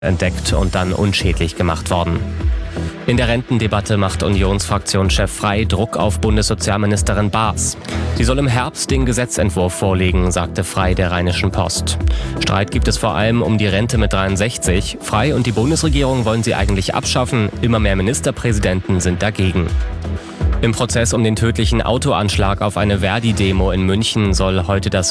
entdeckt und dann unschädlich gemacht worden. In der Rentendebatte macht Unionsfraktionschef Frey Druck auf Bundessozialministerin Baas. Sie soll im Herbst den Gesetzentwurf vorlegen, sagte Frey der Rheinischen Post. Streit gibt es vor allem um die Rente mit 63. Frey und die Bundesregierung wollen sie eigentlich abschaffen. Immer mehr Ministerpräsidenten sind dagegen. Im Prozess um den tödlichen Autoanschlag auf eine Verdi-Demo in München soll heute das